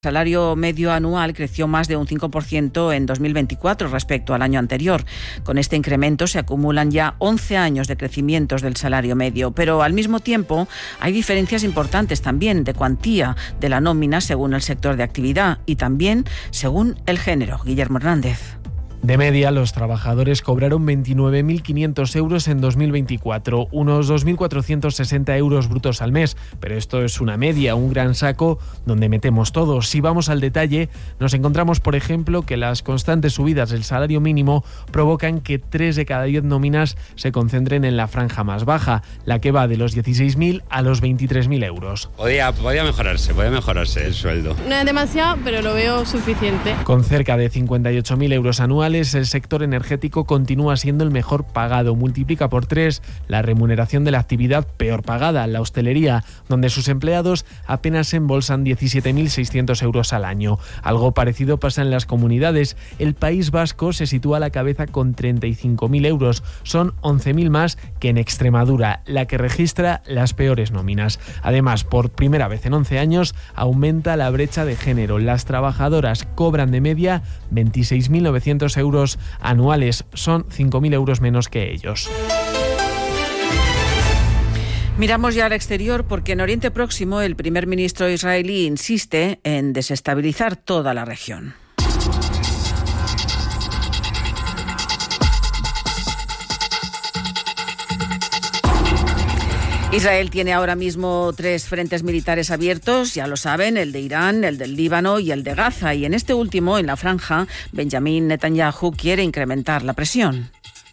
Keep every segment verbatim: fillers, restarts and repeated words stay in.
El salario medio anual creció más de un cinco por ciento en dos mil veinticuatro respecto al año anterior. Con este incremento se acumulan ya once años de crecimientos del salario medio, pero al mismo tiempo hay diferencias importantes también de cuantía de la nómina según el sector de actividad y también según el género. Guillermo Hernández. De media, los trabajadores cobraron veintinueve mil quinientos euros en dos mil veinticuatro, unos dos mil cuatrocientos sesenta euros brutos al mes. Pero esto es una media, un gran saco donde metemos todo. Si vamos al detalle, nos encontramos, por ejemplo, que las constantes subidas del salario mínimo provocan que tres de cada diez nóminas se concentren en la franja más baja, la que va de los dieciséis mil a los veintitrés mil euros. Podría, podría mejorarse, podría mejorarse el sueldo. No es demasiado, pero lo veo suficiente. Con cerca de cincuenta y ocho mil euros anuales, el sector energético continúa siendo el mejor pagado. Multiplica por tres la remuneración de la actividad peor pagada, la hostelería, donde sus empleados apenas embolsan diecisiete mil seiscientos euros al año. Algo parecido pasa en las comunidades. El País Vasco se sitúa a la cabeza con treinta y cinco mil euros. Son once mil más que en Extremadura, la que registra las peores nóminas. Además, por primera vez en once años, aumenta la brecha de género. Las trabajadoras cobran de media veintiséis mil novecientos euros anuales, son cinco mil euros menos que ellos. Miramos ya al exterior porque en Oriente Próximo el primer ministro israelí insiste en desestabilizar toda la región. Israel tiene ahora mismo tres frentes militares abiertos, ya lo saben, el de Irán, el del Líbano y el de Gaza. Y en este último, en la franja, Benjamin Netanyahu quiere incrementar la presión.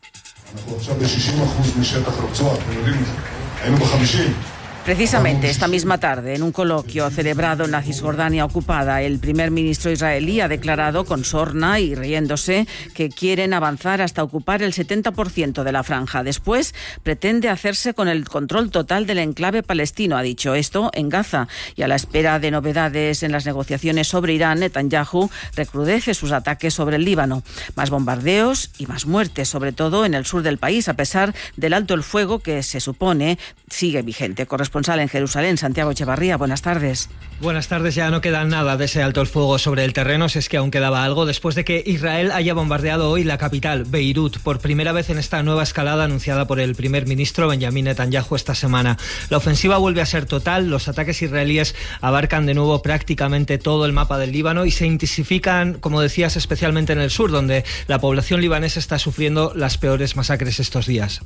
Precisamente esta misma tarde, en un coloquio celebrado en la Cisjordania ocupada, el primer ministro israelí ha declarado con sorna y riéndose que quieren avanzar hasta ocupar el setenta por ciento de la franja. Después pretende hacerse con el control total del enclave palestino, ha dicho esto en Gaza. Y a la espera de novedades en las negociaciones sobre Irán, Netanyahu recrudece sus ataques sobre el Líbano. Más bombardeos y más muertes, sobre todo en el sur del país, a pesar del alto el fuego que se supone sigue vigente. Corresponsal en Jerusalén, Santiago Echevarría, buenas tardes. Buenas tardes, ya no queda nada de ese alto el fuego sobre el terreno, si es que aún quedaba algo, después de que Israel haya bombardeado hoy la capital, Beirut, por primera vez en esta nueva escalada anunciada por el primer ministro Benjamin Netanyahu esta semana. La ofensiva vuelve a ser total, los ataques israelíes abarcan de nuevo prácticamente todo el mapa del Líbano y se intensifican, como decías, especialmente en el sur, donde la población libanesa está sufriendo las peores masacres estos días.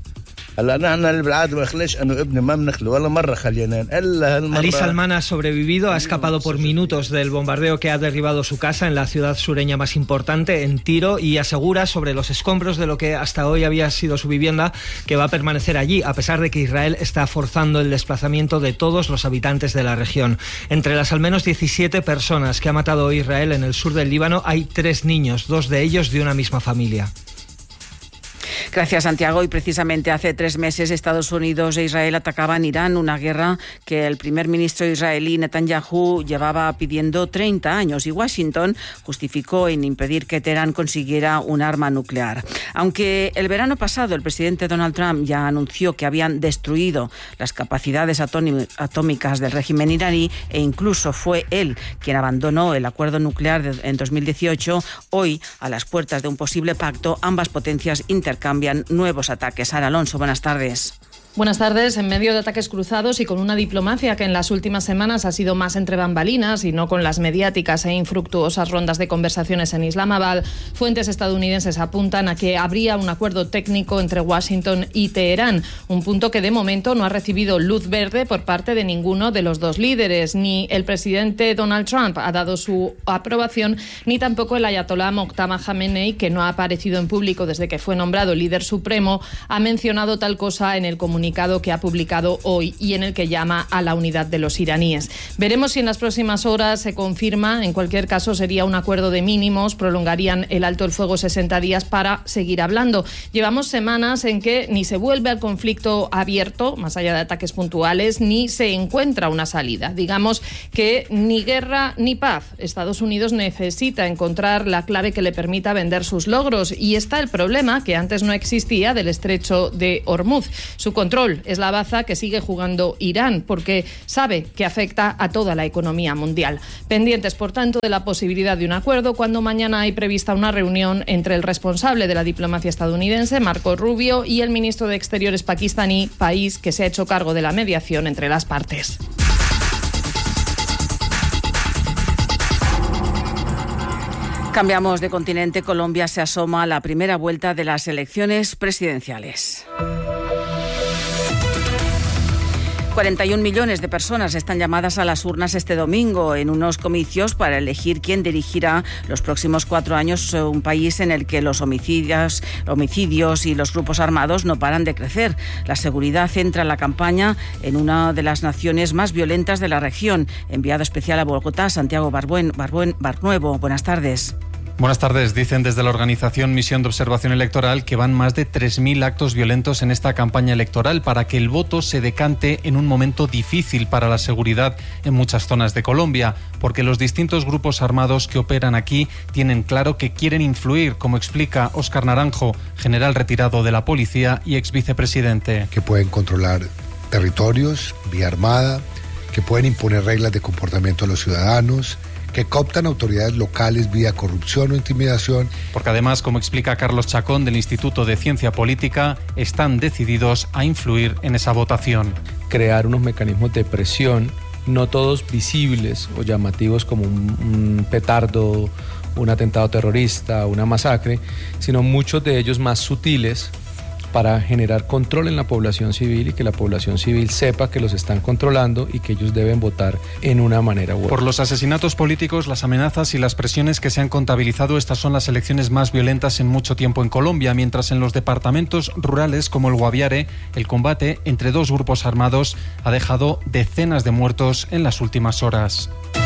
Ali Salman ha sobrevivido, ha escapado por minutos del bombardeo que ha derribado su casa en la ciudad sureña más importante, en Tiro, y asegura sobre los escombros de lo que hasta hoy había sido su vivienda que va a permanecer allí, a pesar de que Israel está forzando el desplazamiento de todos los habitantes de la región. Entre las al menos diecisiete personas que ha matado hoy Israel en el sur del Líbano hay tres niños, dos de ellos de una misma familia. Gracias, Santiago. Y precisamente hace tres meses Estados Unidos e Israel atacaban Irán, una guerra que el primer ministro israelí Netanyahu llevaba pidiendo treinta años, y Washington justificó en impedir que Teherán consiguiera un arma nuclear. Aunque el verano pasado el presidente Donald Trump ya anunció que habían destruido las capacidades atómicas del régimen iraní e incluso fue él quien abandonó el acuerdo nuclear de, en dos mil dieciocho, hoy, a las puertas de un posible pacto, ambas potencias intercambian nuevos ataques. Sara Alonso, buenas tardes. Buenas tardes. En medio de ataques cruzados y con una diplomacia que en las últimas semanas ha sido más entre bambalinas y no con las mediáticas e infructuosas rondas de conversaciones en Islamabad, fuentes estadounidenses apuntan a que habría un acuerdo técnico entre Washington y Teherán, un punto que de momento no ha recibido luz verde por parte de ninguno de los dos líderes. Ni el presidente Donald Trump ha dado su aprobación, ni tampoco el ayatolá Mojtaba Khamenei, que no ha aparecido en público desde que fue nombrado líder supremo, ha mencionado tal cosa en el comunicado que ha publicado hoy y en el que llama a la unidad de los iraníes. Veremos si en las próximas horas se confirma. En cualquier caso, sería un acuerdo de mínimos, prolongarían el alto el fuego sesenta días para seguir hablando. Llevamos semanas en que ni se vuelve al conflicto abierto, más allá de ataques puntuales, ni se encuentra una salida. Digamos que ni guerra ni paz. Estados Unidos necesita encontrar la clave que le permita vender sus logros, y está el problema, que antes no existía, del estrecho de Hormuz. Su control control. Es la baza que sigue jugando Irán, porque sabe que afecta a toda la economía mundial. Pendientes, por tanto, de la posibilidad de un acuerdo cuando mañana hay prevista una reunión entre el responsable de la diplomacia estadounidense, Marco Rubio, y el ministro de Exteriores pakistaní, país que se ha hecho cargo de la mediación entre las partes. Cambiamos de continente. Colombia se asoma a la primera vuelta de las elecciones presidenciales. cuarenta y un millones de personas están llamadas a las urnas este domingo en unos comicios para elegir quién dirigirá los próximos cuatro años un país en el que los homicidios, homicidios y los grupos armados no paran de crecer. La seguridad centra la campaña en una de las naciones más violentas de la región. Enviado especial a Bogotá, Santiago Barbuen, Barbuen, Barnuevo. Buenas tardes. Buenas tardes. Dicen desde la organización Misión de Observación Electoral que van más de tres mil actos violentos en esta campaña electoral para que el voto se decante en un momento difícil para la seguridad en muchas zonas de Colombia, porque los distintos grupos armados que operan aquí tienen claro que quieren influir, como explica Óscar Naranjo, general retirado de la policía y ex vicepresidente. Que pueden controlar territorios, vía armada, que pueden imponer reglas de comportamiento a los ciudadanos, que cooptan autoridades locales vía corrupción o intimidación. Porque además, como explica Carlos Chacón del Instituto de Ciencia Política, están decididos a influir en esa votación. Crear unos mecanismos de presión, no todos visibles o llamativos como un, un petardo, un atentado terrorista, una masacre, sino muchos de ellos más sutiles, para generar control en la población civil y que la población civil sepa que los están controlando y que ellos deben votar en una manera u otra. Por los asesinatos políticos, las amenazas y las presiones que se han contabilizado, estas son las elecciones más violentas en mucho tiempo en Colombia, mientras en los departamentos rurales como el Guaviare, el combate entre dos grupos armados ha dejado decenas de muertos en las últimas horas.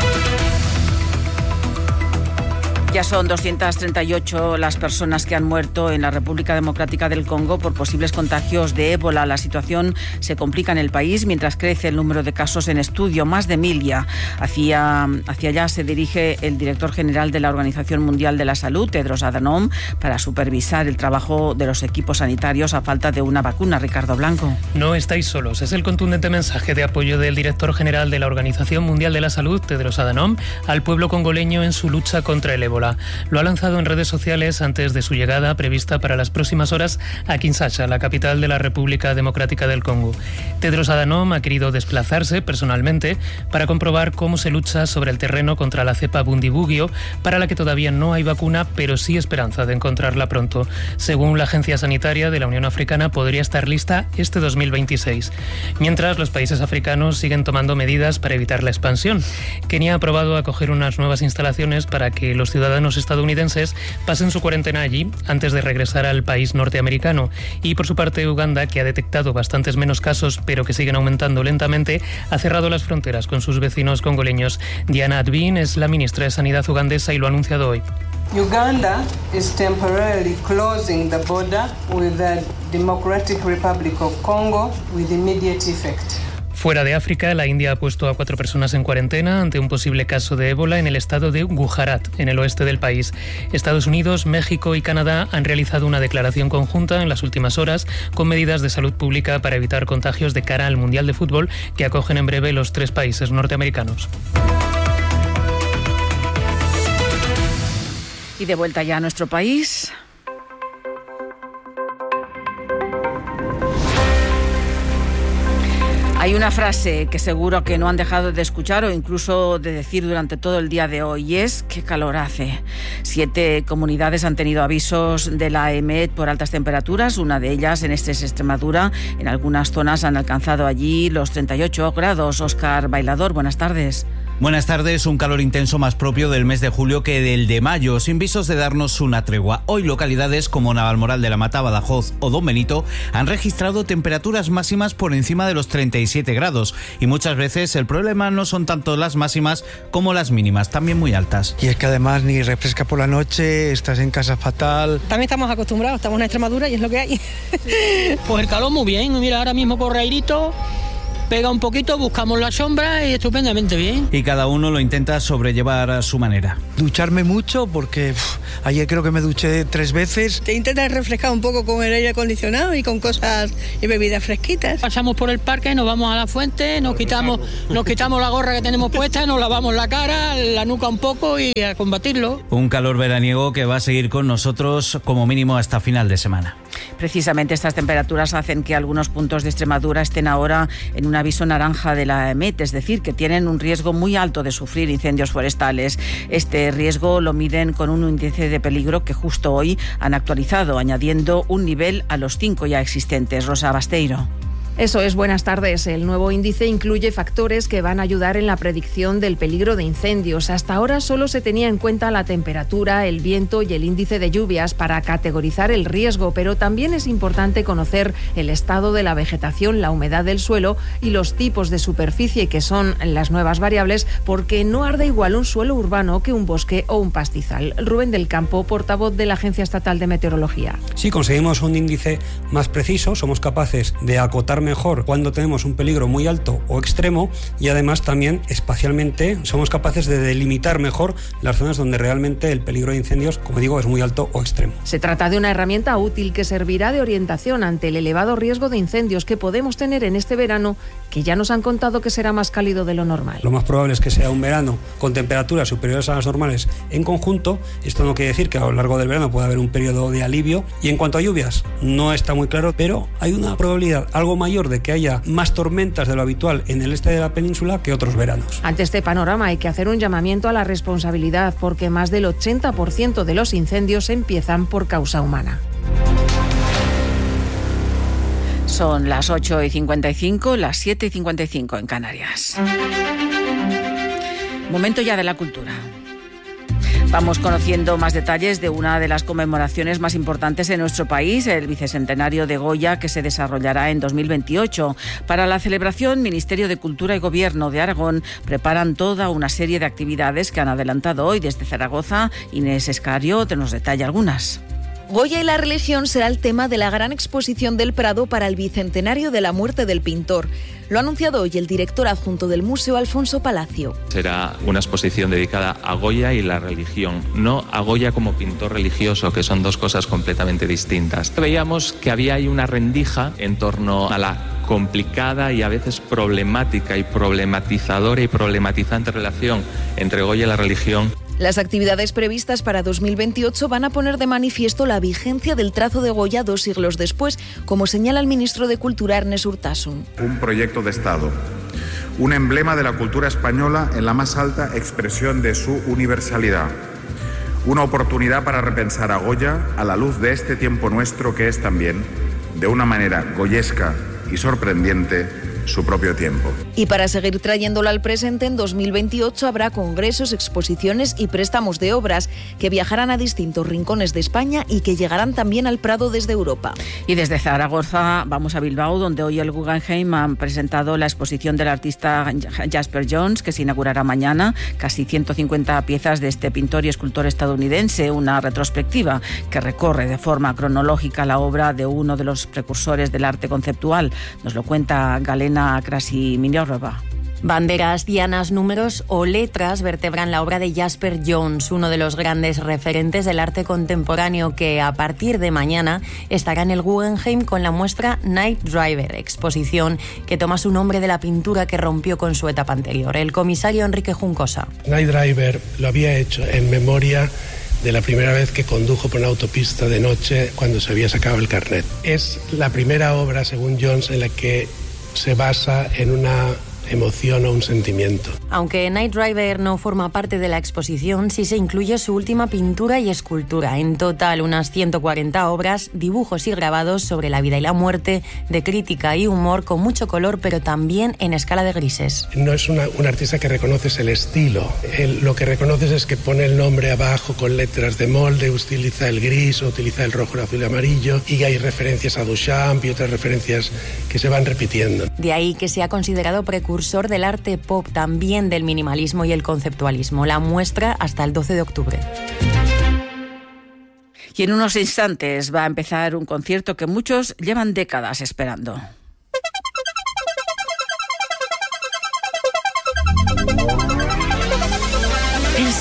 Ya son doscientas treinta y ocho las personas que han muerto en la República Democrática del Congo por posibles contagios de ébola. La situación se complica en el país mientras crece el número de casos en estudio, más de mil ya. Hacia, hacia allá se dirige el director general de la Organización Mundial de la Salud, Tedros Adhanom, para supervisar el trabajo de los equipos sanitarios a falta de una vacuna. Ricardo Blanco. No estáis solos. Es el contundente mensaje de apoyo del director general de la Organización Mundial de la Salud, Tedros Adhanom, al pueblo congoleño en su lucha contra el ébola. Lo ha lanzado en redes sociales antes de su llegada prevista para las próximas horas a Kinshasa, la capital de la República Democrática del Congo. Tedros Adhanom ha querido desplazarse personalmente para comprobar cómo se lucha sobre el terreno contra la cepa Bundibugyo, para la que todavía no hay vacuna, pero sí esperanza de encontrarla pronto. Según la Agencia Sanitaria de la Unión Africana, podría estar lista este dos mil veintiséis. Mientras, los países africanos siguen tomando medidas para evitar la expansión. Kenia ha aprobado acoger unas nuevas instalaciones para que los ciudadanos estadounidenses pasen su cuarentena allí antes de regresar al país norteamericano. Y por su parte, Uganda, que ha detectado bastantes menos casos pero que siguen aumentando lentamente, ha cerrado las fronteras con sus vecinos congoleños. Diana Advin es la ministra de Sanidad ugandesa y lo ha anunciado hoy. Uganda is temporarily closing the border with the Democratic Republic of Congo with immediate effect. Fuera de África, la India ha puesto a cuatro personas en cuarentena ante un posible caso de ébola en el estado de Gujarat, en el oeste del país. Estados Unidos, México y Canadá han realizado una declaración conjunta en las últimas horas con medidas de salud pública para evitar contagios de cara al Mundial de Fútbol que acogen en breve los tres países norteamericanos. Y de vuelta ya a nuestro país. Hay una frase que seguro que no han dejado de escuchar o incluso de decir durante todo el día de hoy, y es ¿qué calor hace? Siete comunidades han tenido avisos de la E M E T por altas temperaturas, una de ellas en este es Extremadura. En algunas zonas han alcanzado allí los treinta y ocho grados. Óscar Bailador, buenas tardes. Buenas tardes, un calor intenso más propio del mes de julio que del de mayo, sin visos de darnos una tregua. Hoy localidades como Navalmoral de la Mata, Badajoz o Don Benito han registrado temperaturas máximas por encima de los treinta y siete grados y muchas veces el problema no son tanto las máximas como las mínimas, también muy altas. Y es que además ni refresca por la noche, estás en casa fatal. También estamos acostumbrados, estamos en Extremadura y es lo que hay. Pues el calor muy bien, mira ahora mismo por Rairito pega un poquito, buscamos la sombra y estupendamente bien. Y cada uno lo intenta sobrellevar a su manera. Ducharme mucho porque uf, ayer creo que me duché tres veces. Te intentas refrescar un poco con el aire acondicionado y con cosas y bebidas fresquitas. Pasamos por el parque, nos vamos a la fuente, nos quitamos, nos quitamos la gorra que tenemos puesta, nos lavamos la cara, la nuca un poco y a combatirlo. Un calor veraniego que va a seguir con nosotros como mínimo hasta final de semana. Precisamente estas temperaturas hacen que algunos puntos de Extremadura estén ahora en un aviso naranja de la E M E T, es decir, que tienen un riesgo muy alto de sufrir incendios forestales. Este riesgo lo miden con un índice de peligro que justo hoy han actualizado, añadiendo un nivel a los cinco ya existentes. Rosa Basteiro. Eso es, buenas tardes. El nuevo índice incluye factores que van a ayudar en la predicción del peligro de incendios. Hasta ahora solo se tenía en cuenta la temperatura, el viento y el índice de lluvias para categorizar el riesgo, pero también es importante conocer el estado de la vegetación, la humedad del suelo y los tipos de superficie, que son las nuevas variables, porque no arde igual un suelo urbano que un bosque o un pastizal. Rubén del Campo, portavoz de la Agencia Estatal de Meteorología. Si conseguimos un índice más preciso, somos capaces de acotar mejor cuando tenemos un peligro muy alto o extremo, y además también espacialmente somos capaces de delimitar mejor las zonas donde realmente el peligro de incendios, como digo, es muy alto o extremo. Se trata de una herramienta útil que servirá de orientación ante el elevado riesgo de incendios que podemos tener en este verano, que ya nos han contado que será más cálido de lo normal. Lo más probable es que sea un verano con temperaturas superiores a las normales en conjunto. Esto no quiere decir que a lo largo del verano pueda haber un periodo de alivio. Y en cuanto a lluvias, no está muy claro, pero hay una probabilidad algo mayor de que haya más tormentas de lo habitual en el este de la península que otros veranos. Ante este panorama hay que hacer un llamamiento a la responsabilidad, porque más del ochenta por ciento de los incendios empiezan por causa humana. Son las ocho y cincuenta y cinco, las siete y cincuenta y cinco en Canarias. Momento ya de la cultura. Vamos conociendo más detalles de una de las conmemoraciones más importantes en nuestro país, el bicentenario de Goya, que se desarrollará en dos mil veintiocho. Para la celebración, Ministerio de Cultura y Gobierno de Aragón preparan toda una serie de actividades que han adelantado hoy desde Zaragoza. Inés Escario te nos detalla algunas. Goya y la religión será el tema de la gran exposición del Prado para el bicentenario de la muerte del pintor. Lo ha anunciado hoy el director adjunto del museo, Alfonso Palacio. Será una exposición dedicada a Goya y la religión, no a Goya como pintor religioso, que son dos cosas completamente distintas. Veíamos que había ahí una rendija en torno a la complicada y a veces problemática y problematizadora y problematizante relación entre Goya y la religión. Las actividades previstas para dos mil veintiocho van a poner de manifiesto la vigencia del trazo de Goya dos siglos después, como señala el ministro de Cultura, Ernest Urtasun. Un proyecto de Estado, un emblema de la cultura española en la más alta expresión de su universalidad. Una oportunidad para repensar a Goya a la luz de este tiempo nuestro, que es también, de una manera goyesca y sorprendente, su propio tiempo. Y para seguir trayéndolo al presente, en dos mil veintiocho habrá congresos, exposiciones y préstamos de obras que viajarán a distintos rincones de España y que llegarán también al Prado desde Europa. Y desde Zaragoza vamos a Bilbao, donde hoy el Guggenheim han presentado la exposición del artista Jasper Johns, que se inaugurará mañana. Casi ciento cincuenta piezas de este pintor y escultor estadounidense, una retrospectiva que recorre de forma cronológica la obra de uno de los precursores del arte conceptual. Nos lo cuenta Galena Krasimiriova. Banderas, dianas, números o letras vertebran la obra de Jasper Johns, uno de los grandes referentes del arte contemporáneo, que a partir de mañana estará en el Guggenheim con la muestra Night Driver, exposición que toma su nombre de la pintura que rompió con su etapa anterior. El comisario Enrique Juncosa. Night Driver lo había hecho en memoria de la primera vez que condujo por una autopista de noche cuando se había sacado el carnet. Es la primera obra, según Johns, en la que se basa en una emoción o un sentimiento. Aunque Night Driver no forma parte de la exposición, sí se incluye su última pintura y escultura. En total, unas ciento cuarenta obras, dibujos y grabados sobre la vida y la muerte, de crítica y humor, con mucho color, pero también en escala de grises. No es una, un artista que reconoces el estilo. El, lo que reconoces es que pone el nombre abajo con letras de molde, utiliza el gris, utiliza el rojo, el azul y el amarillo, y hay referencias a Duchamp y otras referencias que se van repitiendo. De ahí que se ha considerado precursor del arte pop, también del minimalismo y el conceptualismo. La muestra hasta el doce de octubre. Y en unos instantes va a empezar un concierto que muchos llevan décadas esperando.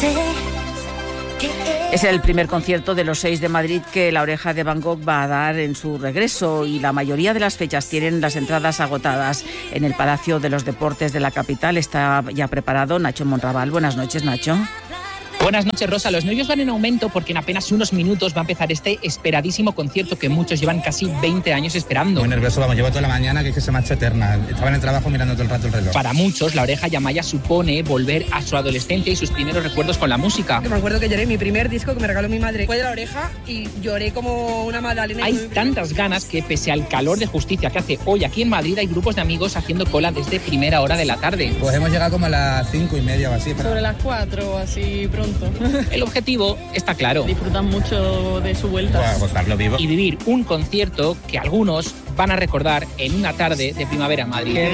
Es el primer concierto de los seis de Madrid que La Oreja de Van Gogh va a dar en su regreso y la mayoría de las fechas tienen las entradas agotadas. En el Palacio de los Deportes de la capital está ya preparado Nacho Monraval. Buenas noches, Nacho. Buenas noches, Rosa. Los nervios van en aumento porque en apenas unos minutos va a empezar este esperadísimo concierto que muchos llevan casi veinte años esperando. Muy nervioso, vamos, llevo toda la mañana que es que se me ha hecho eterna. Estaba en el trabajo mirando todo el rato el reloj. Para muchos, La Oreja de Amaya supone volver a su adolescencia y sus primeros recuerdos con la música. Me acuerdo que lloré mi primer disco que me regaló mi madre. Fue de La Oreja y lloré como una magdalena. Hay tantas ganas que, pese al calor de justicia que hace hoy aquí en Madrid, hay grupos de amigos haciendo cola desde primera hora de la tarde. Pues hemos llegado como a las cinco y media o así. Para... Sobre las cuatro o así pronto. El objetivo está claro. Disfrutan mucho de su vuelta. Pues a gozarlo vivo. Y vivir un concierto que algunos van a recordar en una tarde de primavera en Madrid.